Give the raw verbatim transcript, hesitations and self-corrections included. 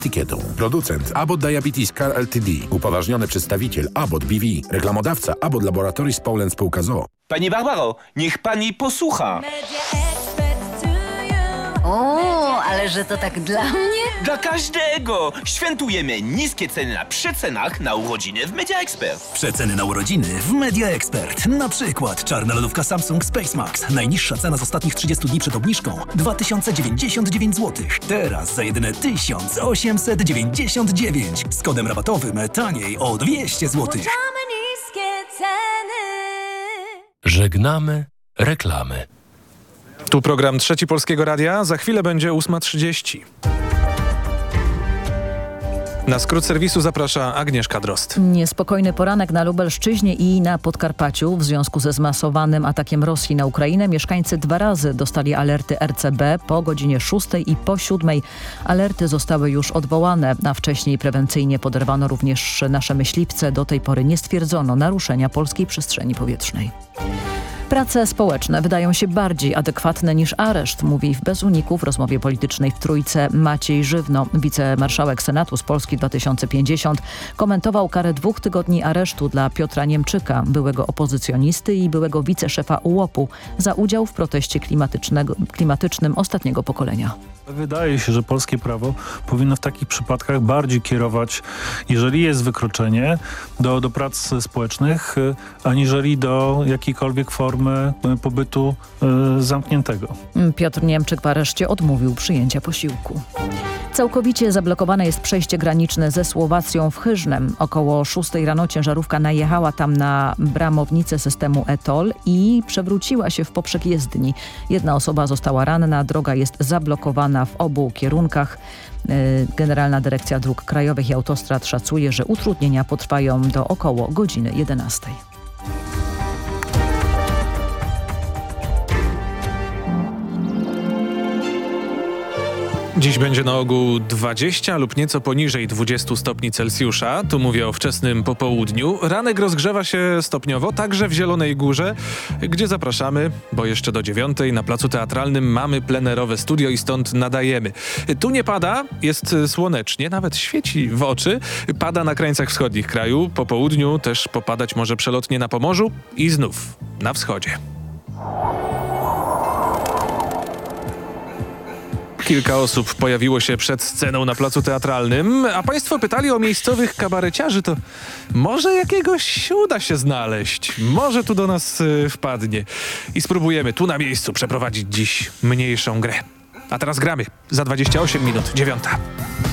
etykietą. Producent Abbott Diabetes Care Ltd. Upoważniony przedstawiciel Abbott B V. Reklamodawca Abbott Laboratories Poland Spółka z o o. Pani Barbaro, niech pani posłucha. O, ale że to tak dla mnie? Dla każdego! Świętujemy niskie ceny na przecenach na urodziny w Media Expert. Przeceny na urodziny w Media Expert. Na przykład czarna lodówka Samsung Space Max. Najniższa cena z ostatnich trzydziestu dni przed obniżką dwa tysiące dziewięćdziesiąt dziewięć złotych. Teraz za jedyne tysiąc osiemset dziewięćdziesiąt dziewięć. Z kodem rabatowym taniej o dwieście złotych. Żegnamy reklamy. Tu program Trzeci Polskiego Radia. Za chwilę będzie ósma trzydzieści. Na skrót serwisu zaprasza Agnieszka Drozd. Niespokojny poranek na Lubelszczyźnie i na Podkarpaciu. W związku ze zmasowanym atakiem Rosji na Ukrainę mieszkańcy dwa razy dostali alerty R C B po godzinie szóstej i po siódmej. Alerty zostały już odwołane, a wcześniej prewencyjnie poderwano również nasze myśliwce. Do tej pory nie stwierdzono naruszenia polskiej przestrzeni powietrznej. Prace społeczne wydają się bardziej adekwatne niż areszt, mówi w Bez Uniku w rozmowie politycznej w Trójce Maciej Żywno. Wicemarszałek Senatu z Polski dwa tysiące pięćdziesiąt komentował karę dwóch tygodni aresztu dla Piotra Niemczyka, byłego opozycjonisty i byłego wiceszefa U O P-u za udział w proteście klimatycznym ostatniego pokolenia. Wydaje się, że polskie prawo powinno w takich przypadkach bardziej kierować, jeżeli jest wykroczenie, do, do prac społecznych, aniżeli do jakiejkolwiek formy pobytu y, zamkniętego. Piotr Niemczyk w areszcie odmówił przyjęcia posiłku. Całkowicie zablokowane jest przejście graniczne ze Słowacją w Hyżnem. Około szóstej rano ciężarówka najechała tam na bramownicę systemu E T O L i przewróciła się w poprzek jezdni. Jedna osoba została ranna, droga jest zablokowana w obu kierunkach. Generalna Dyrekcja Dróg Krajowych i Autostrad szacuje, że utrudnienia potrwają do około godziny jedenastej. Dziś będzie na ogół dwadzieścia lub nieco poniżej dwudziestu stopni Celsjusza. Tu mówię o wczesnym popołudniu. Ranek rozgrzewa się stopniowo, także w Zielonej Górze, gdzie zapraszamy, bo jeszcze do dziewiątej na Placu Teatralnym mamy plenerowe studio i stąd nadajemy. Tu nie pada, jest słonecznie, nawet świeci w oczy. Pada na krańcach wschodnich kraju. Po południu też popadać może przelotnie na Pomorzu i znów na wschodzie. Kilka osób pojawiło się przed sceną na Placu Teatralnym, a państwo pytali o miejscowych kabareciarzy, to może jakiegoś uda się znaleźć. Może tu do nas y, wpadnie. I spróbujemy tu na miejscu przeprowadzić dziś mniejszą grę. A teraz gramy. Za dwadzieścia osiem minut, dziewiąta.